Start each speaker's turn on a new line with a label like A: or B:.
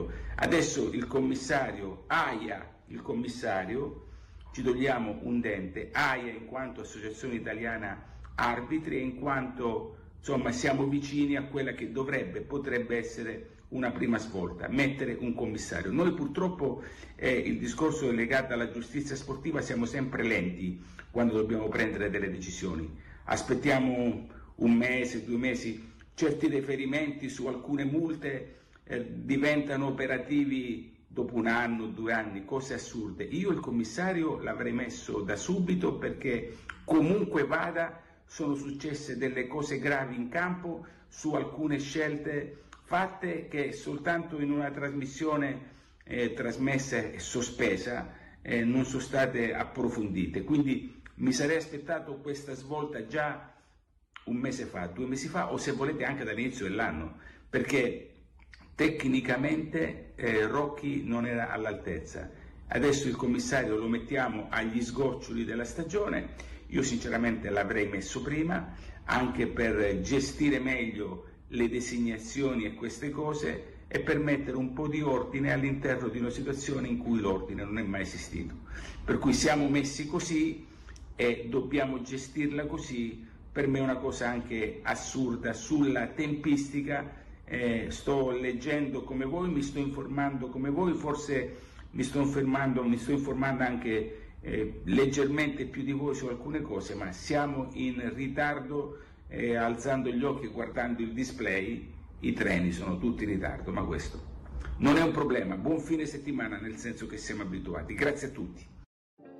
A: quello. Adesso il commissario, ci togliamo un dente, AIA in quanto Associazione Italiana Arbitri e in quanto insomma siamo vicini a quella che potrebbe essere una prima svolta, mettere un commissario. Noi purtroppo il discorso è legato alla giustizia sportiva, siamo sempre lenti quando dobbiamo prendere delle decisioni, aspettiamo un mese, 2 mesi, certi riferimenti su alcune multe diventano operativi dopo 1 anno, 2 anni, cose assurde. Io il commissario l'avrei messo da subito perché comunque vada sono successe delle cose gravi in campo su alcune scelte fatte che soltanto in una trasmissione trasmessa e sospesa non sono state approfondite. Quindi mi sarei aspettato questa svolta già 1 mese fa, 2 mesi fa o se volete anche dall'inizio dell'anno, perché tecnicamente Rocchi non era all'altezza. Adesso il commissario lo mettiamo agli sgoccioli della stagione, io sinceramente l'avrei messo prima, anche per gestire meglio le designazioni e queste cose e per mettere un po' di ordine all'interno di una situazione in cui l'ordine non è mai esistito. Per cui siamo messi così e dobbiamo gestirla così. Per me è una cosa anche assurda sulla tempistica. Sto leggendo come voi, mi sto informando come voi, forse mi sto informando anche leggermente più di voi su alcune cose, ma siamo in ritardo, alzando gli occhi e guardando il display, i treni sono tutti in ritardo, ma questo non è un problema. Buon fine settimana, nel senso che siamo abituati. Grazie a tutti.